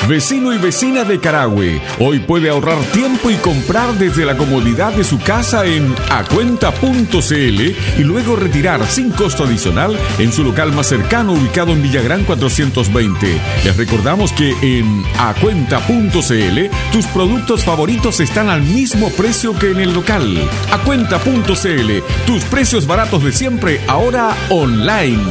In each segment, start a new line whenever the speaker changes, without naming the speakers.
Vecino y vecina de Carahue, hoy puede ahorrar tiempo y comprar desde la comodidad de su casa en acuenta.cl y luego retirar sin costo adicional en su local más cercano ubicado en Villagrán 420. Les recordamos que en acuenta.cl tus productos favoritos están al mismo precio que en el local. Acuenta.cl, tus precios baratos de siempre, ahora online.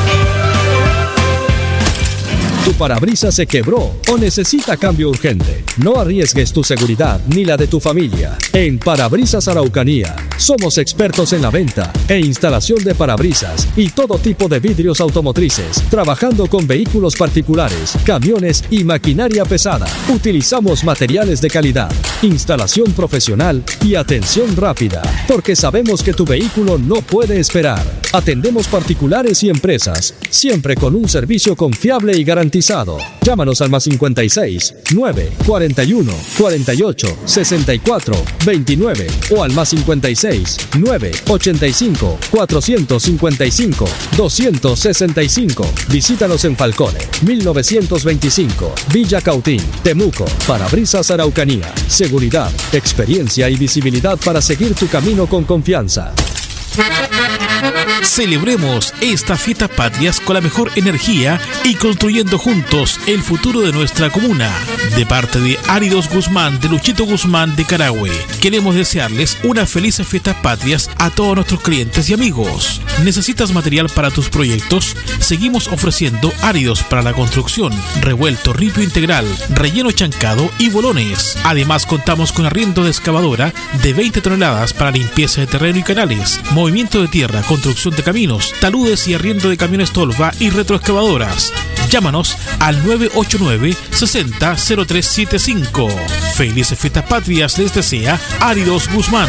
¿Tu parabrisas se quebró o necesita cambio urgente? No arriesgues tu seguridad ni la de tu familia. En Parabrisas Araucanía somos expertos en la venta e instalación de parabrisas y todo tipo de vidrios automotrices, trabajando con vehículos particulares, camiones y maquinaria pesada. Utilizamos materiales de calidad, instalación profesional y atención rápida, porque sabemos que tu vehículo no puede esperar. Atendemos particulares y empresas, siempre con un servicio confiable y garantizado. Llámanos al +56 9 41 48 64 29 o al +56 9 85 455 265. Visítanos en Falcone 1925, Villa Cautín, Temuco. Parabrisas Araucanía. Seguridad, experiencia y visibilidad para seguir tu camino con confianza.
Celebremos estas fiestas patrias con la mejor energía y construyendo juntos el futuro de nuestra comuna. De parte de Áridos Guzmán, de Luchito Guzmán de Carahue, queremos desearles unas felices fiestas patrias a todos nuestros clientes y amigos. ¿Necesitas material para tus proyectos? Seguimos ofreciendo áridos para la construcción, revuelto, ripio integral, relleno chancado y bolones. Además, contamos con arriendo de excavadora de 20 toneladas para limpieza de terreno y canales, movimiento de tierra, construcción de caminos, taludes y arriendo de camiones tolva y retroexcavadoras. Llámanos al 989 60 0375. Felices fiestas patrias les desea Áridos Guzmán.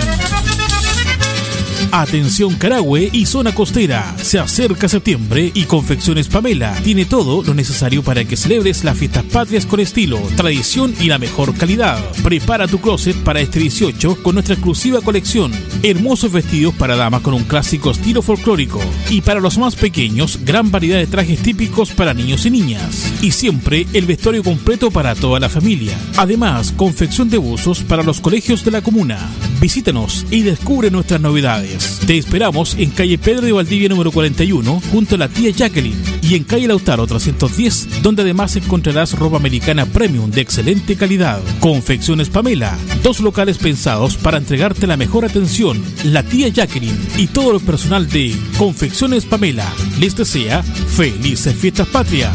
Atención Carahue y zona costera, se acerca septiembre y Confecciones Pamela tiene todo lo necesario para que celebres las fiestas patrias con estilo, tradición y la mejor calidad. Prepara tu closet para este 18 con nuestra exclusiva colección, hermosos vestidos para damas con un clásico estilo folclórico y para los más pequeños gran variedad de trajes típicos para niños y niñas y siempre el vestuario completo para toda la familia. Además, confección de buzos para los colegios de la comuna. Visítanos y descubre nuestras novedades. Te esperamos en calle Pedro de Valdivia número 41 junto a la tía Jacqueline y en calle Lautaro 310 donde además encontrarás ropa americana premium de excelente calidad. Confecciones Pamela, 2 locales pensados para entregarte la mejor atención. La tía Jacqueline y todo el personal de Confecciones Pamela les desea felices fiestas patrias.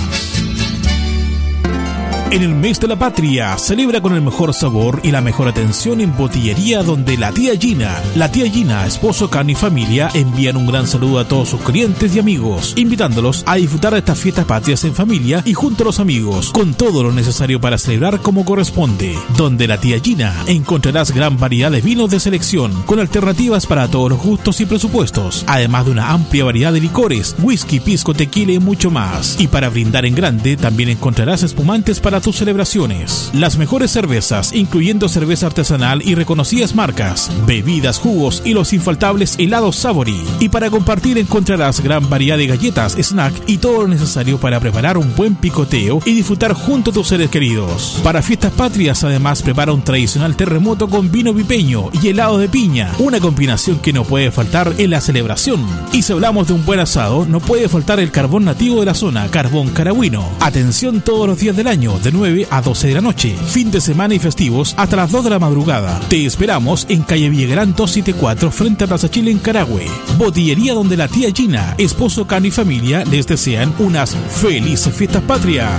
En el mes de la patria, celebra con el mejor sabor y la mejor atención en Botillería donde la tía Gina, esposo, carne y familia envían un gran saludo a todos sus clientes y amigos, invitándolos a disfrutar de estas fiestas patrias en familia y junto a los amigos, con todo lo necesario para celebrar como corresponde. Donde la tía Gina encontrarás gran variedad de vinos de selección, con alternativas para todos los gustos y presupuestos, además de una amplia variedad de licores, whisky, pisco, tequila y mucho más. Y para brindar en grande, también encontrarás espumantes para tus celebraciones. Las mejores cervezas, incluyendo cerveza artesanal y reconocidas marcas, bebidas, jugos y los infaltables helados Savory. Y para compartir encontrarás gran variedad de galletas, snack y todo lo necesario para preparar un buen picoteo y disfrutar junto a tus seres queridos. Para fiestas patrias, además, prepara un tradicional terremoto con vino pipeño y helado de piña, una combinación que no puede faltar en la celebración. Y si hablamos de un buen asado, no puede faltar el carbón nativo de la zona, Carbón Caragüino. Atención todos los días del año, de 9 a 12 de la noche, fin de semana y festivos hasta las 2 de la madrugada. Te esperamos en calle Villagrán 274 frente a Plaza Chile en Carahue. Botillería donde la tía Gina, esposo, carne y familia les desean unas felices fiestas patrias.